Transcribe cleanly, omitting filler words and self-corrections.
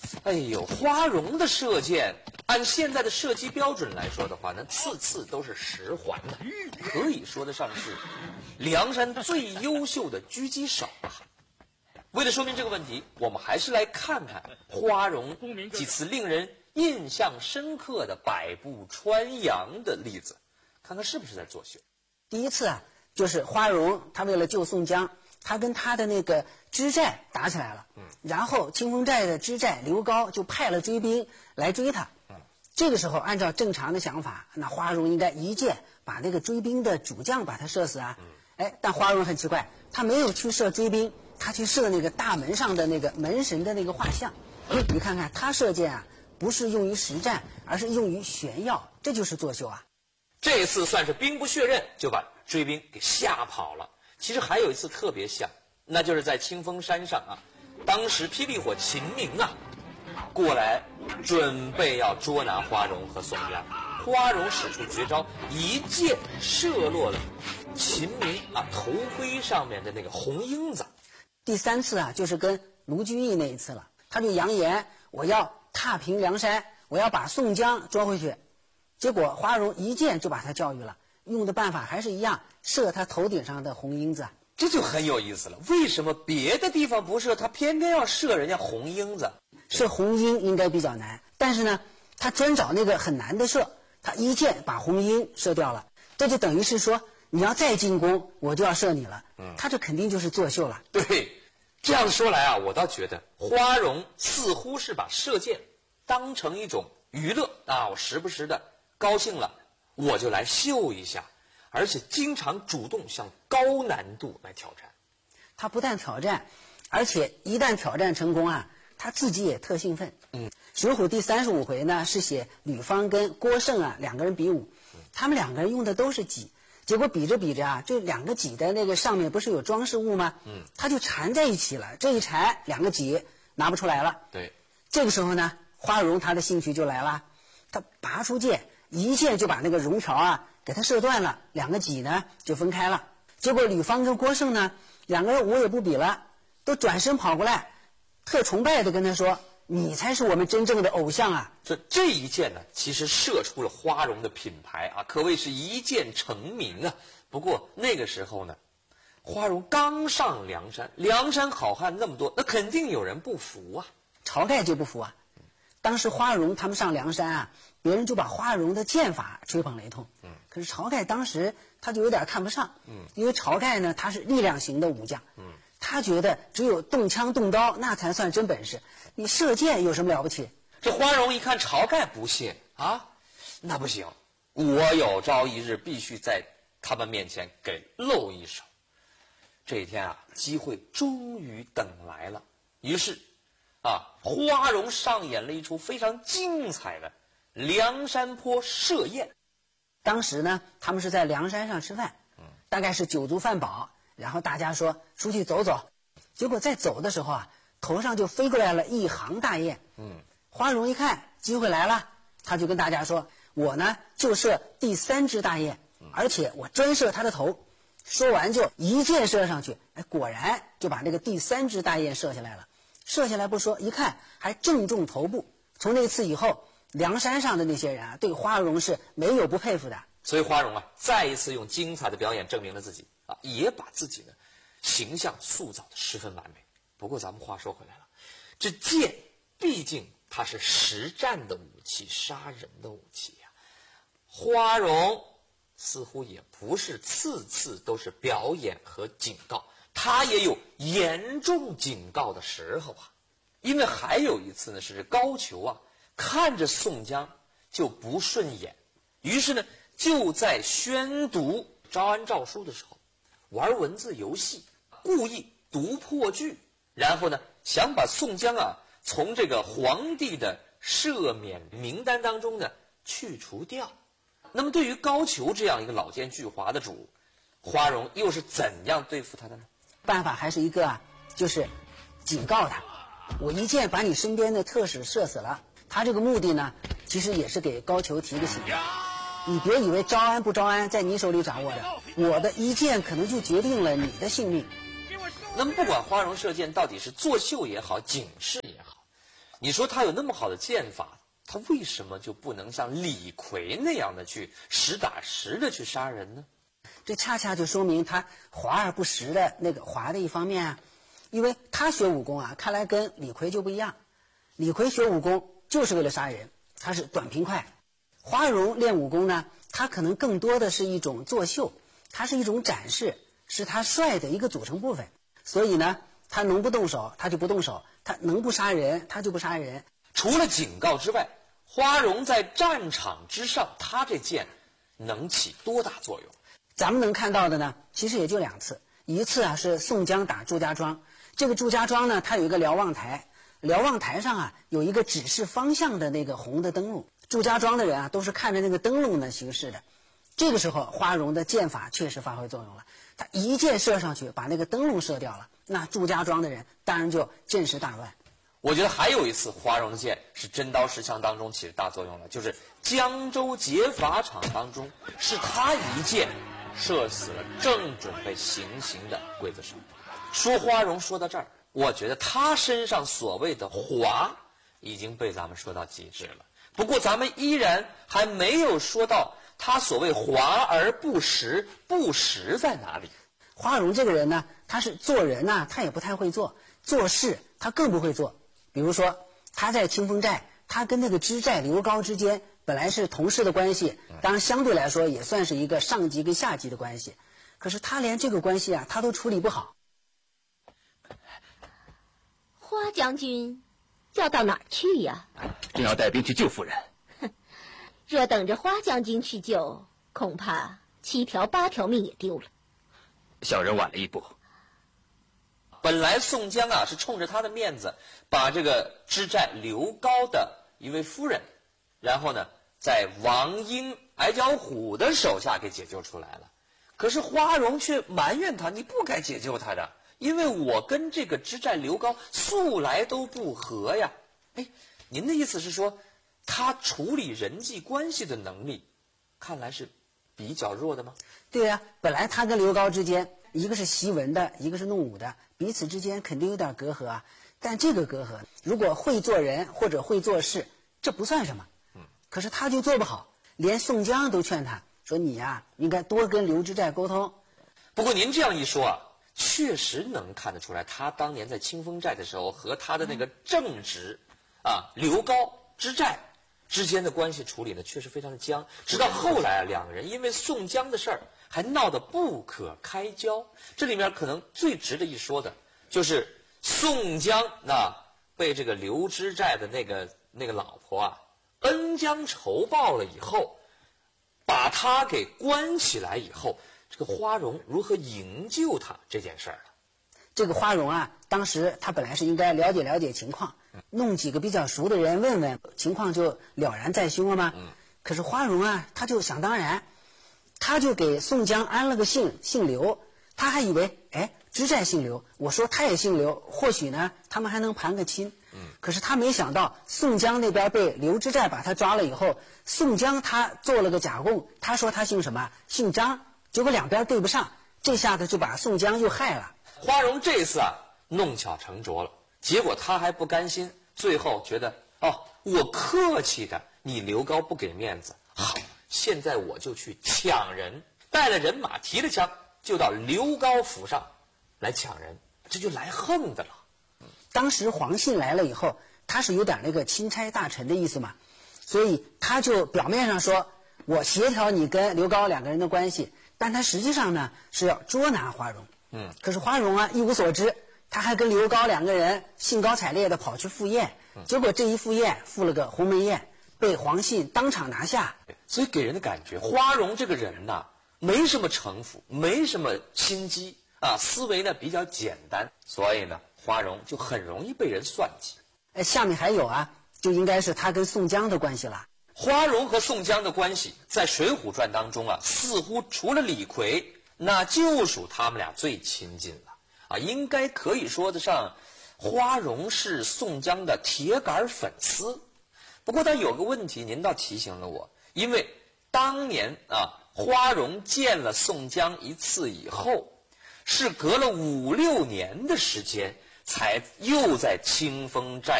哎呦，花荣的射箭，按现在的射击标准来说的话呢，次次都是10环的，可以说得上是梁山最优秀的狙击手啊。为了说明这个问题，我们还是来看看花荣几次令人印象深刻的百步穿杨的例子，看看是不是在作秀。 第一次啊，就是花荣他为了救宋江，他跟他的那个知寨打起来了，然后清风寨的知寨刘高就派了追兵来追他。这个时候按照正常的想法，那花荣应该一箭把那个追兵的主将把他射死啊。但花荣很奇怪，他没有去射追兵，他去射那个大门上的那个门神的那个画像。你看看他射箭啊，不是用于实战，而是用于炫耀，这就是作秀啊。 这次算是兵不血刃就把追兵给吓跑了。其实还有一次特别像，那就是在清风山上啊，当时霹雳火秦明啊过来准备要捉拿花荣和宋江，花荣使出绝招，一箭射落了秦明啊头盔上面的那个红缨子。 第3次啊，就是跟卢俊义那一次了，他就扬言我要踏平梁山，我要把宋江捉回去。结果花荣一箭就把他教育了，用的办法还是一样，射他头顶上的红缨子。 这就很有意思了，为什么别的地方不射，他偏偏要射人家红缨子？ 射红缨应该比较难，但是呢，他专找那个很难的射，他一箭把红缨射掉了，这就等于是说你要再进攻，我就要射你了。他这肯定就是作秀了。 对，这样说来啊，我倒觉得花荣似乎是把射箭当成一种娱乐啊，我时不时的高兴了，我就来秀一下，而且经常主动向高难度来挑战。 他不但挑战，而且一旦挑战成功啊，他自己也特兴奋。水浒第35回呢是写吕方跟郭盛啊2个人比武，他们2个人用的都是戟，结果比着比着啊，这2个戟的那个上面不是有装饰物吗？他就缠在一起了，这一缠2个戟拿不出来了。 对， 这个时候呢，花荣他的兴趣就来了，他拔出剑，一箭就把那个绒条啊给他射断了，2个戟呢就分开了。结果吕方跟郭盛呢2个人武也不比了，都转身跑过来，特崇拜的跟他说：“你才是我们真正的偶像啊！” 这一箭呢，其实射出了花荣的品牌啊，可谓是一箭成名啊。不过那个时候呢，花荣刚上梁山，梁山好汉那么多，那肯定有人不服啊。 晁盖就不服啊。当时花荣他们上梁山啊，别人就把花荣的剑法吹捧了一通。可是晁盖当时他就有点看不上。因为晁盖呢，他是力量型的武将。他觉得只有动枪动刀那才算真本事，你射箭有什么了不起？ 这花荣一看晁盖不屑啊，那不行，我有朝一日必须在他们面前给露一手。这一天啊，机会终于等来了。于是花荣上演了一出非常精彩的梁山坡设宴。 当时呢，他们是在梁山上吃饭，大概是酒足饭饱，然后大家说出去走走。结果在走的时候啊，头上就飞过来了一行大雁。花荣一看机会来了，他就跟大家说：“我呢就射第3只大雁，而且我专射他的头。”说完就一箭射上去，果然就把那个第3只大雁射下来了。射下来不说，一看还正中头部。从那次以后，梁山上的那些人啊，对花荣是没有不佩服的。 所以花荣啊，再一次用精彩的表演证明了自己啊，也把自己的形象塑造的十分完美。不过咱们话说回来了，这剑毕竟它是实战的武器，杀人的武器呀。花荣似乎也不是次次都是表演和警告，他也有严重警告的时候啊。因为还有一次呢，是高俅啊看着宋江就不顺眼，于是呢就在宣读招安诏书的时候玩文字游戏，故意读破句，然后呢想把宋江啊从这个皇帝的赦免名单当中呢去除掉。那么对于高俅这样一个老奸巨猾的主，花荣又是怎样对付他的呢？ 办法还是一个啊，就是警告他，我一箭把你身边的特使射死了。他这个目的呢，其实也是给高俅提个醒，你别以为招安不招安在你手里掌握的，我的一箭可能就决定了你的性命。 那么不管花荣射箭到底是作秀也好，警示也好， 你说他有那么好的剑法，他为什么就不能像李逵那样的去实打实的去杀人呢？ 这恰恰就说明他华而不实的那个华的一方面啊。因为他学武功啊，看来跟李逵就不一样。李逵学武功就是为了杀人，他是短平快。花荣练武功呢，他可能更多的是一种作秀，它是一种展示，是他帅的一个组成部分。所以呢，他能不动手他就不动手，他能不杀人他就不杀人。 除了警告之外，花荣在战场之上，他这剑能起多大作用？ 咱们能看到的呢，其实也就2次。一次啊是宋江打祝家庄，这个祝家庄呢，它有一个瞭望台，瞭望台上啊有一个指示方向的那个红的灯笼，祝家庄的人啊都是看着那个灯笼呢行事的。这个时候花荣的剑法确实发挥作用了，他一箭射上去，把那个灯笼射掉了，那祝家庄的人当然就阵势大乱。 我觉得还有一次花荣的剑是真刀实枪当中起了大作用了，就是江州劫法场当中，是他一箭射死了正准备行刑的刽子手。说花荣说到这儿，我觉得他身上所谓的华已经被咱们说到极致了。不过咱们依然还没有说到他所谓华而不实，不实在哪里？ 花荣这个人呢，他是做人呢，他也不太会做，做事他更不会做。比如说他在清风寨，他跟那个知寨刘高之间本来是同事的关系，当然相对来说也算是一个上级跟下级的关系，可是他连这个关系啊他都处理不好。 花将军要到哪儿去呀？ 正要带兵去救夫人。 若等着花将军去救，恐怕7条8条命也丢了。 小人晚了一步。 本来宋江啊是冲着他的面子，把这个知寨刘高的一位夫人，然后呢在王英、矮脚虎的手下给解救出来了。可是花荣却埋怨他，你不该解救他的，因为我跟这个知寨刘高素来都不和呀。哎，您的意思是说他处理人际关系的能力看来是比较弱的吗？ 对呀，本来他跟刘高之间一个是习文的，一个是弄武的，彼此之间肯定有点隔阂啊。但这个隔阂如果会做人或者会做事，这不算什么。可是他就做不好，连宋江都劝他说你呀应该多跟刘知寨沟通。 不过您这样一说啊，确实能看得出来，他当年在清风寨的时候和他的那个正直刘高知寨之间的关系处理的确实非常的僵，直到后来两个人因为宋江的事儿还闹得不可开交。这里面可能最值得一说的就是宋江被这个刘知寨的那个老婆恩将仇报了以后，把他给关起来以后，这个花荣如何营救他这件事儿了。 这个花荣当时他本来是应该了解了解情况，弄几个比较熟的人问问情况，就了然在胸了吗？可是花荣他就想当然，他就给宋江安了个姓刘，他还以为知寨姓刘，我说他也姓刘，或许呢他们还能盘个亲。可是他没想到宋江那边被刘知寨把他抓了以后，宋江他做了个假供，他说他姓什么，姓张，结果两边对不上，这下子就把宋江又害了。 花荣这次弄巧成拙了，结果他还不甘心，最后觉得我客气的，你刘高不给面子，好，现在我就去抢人，带了人马，提了枪就到刘高府上来抢人，这就来横的了。 当时黄信来了以后，他是有点那个钦差大臣的意思嘛，所以他就表面上说我协调你跟刘高两个人的关系，但他实际上呢是要捉拿花荣。可是花荣一无所知，他还跟刘高两个人兴高采烈的跑去赴宴，结果这一赴宴赴了个鸿门宴，被黄信当场拿下。 所以给人的感觉，花荣这个人没什么城府，没什么心机思维呢比较简单，所以呢花荣就很容易被人算计。 下面还有就应该是他跟宋江的关系了。 花荣和宋江的关系在《水浒传》当中似乎除了李逵，那就属他们俩最亲近了应该可以说得上花荣是宋江的铁杆粉丝。不过他有个问题您倒提醒了我，因为当年花荣见了宋江一次以后，是隔了5、6年的时间才又在清风寨